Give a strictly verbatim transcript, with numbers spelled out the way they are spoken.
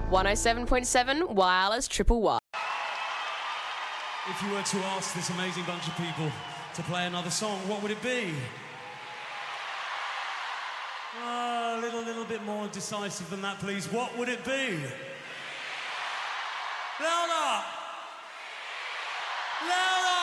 one oh seven point seven Wireless Triple Y. If you were to ask this amazing bunch of people to play another song, what would it be? Uh, a little, little bit more decisive than that, please. What would it be? Louder! Louder!